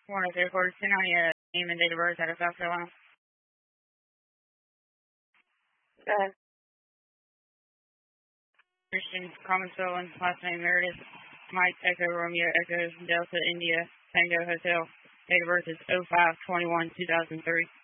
Warner Airport, send on your name and date of birth out of South Carolina. Go ahead. Christian Commonwealth, last name Meredith, Mike Echo Romeo Echo Delta India Tango Hotel. Date of birth is 05/21/2003.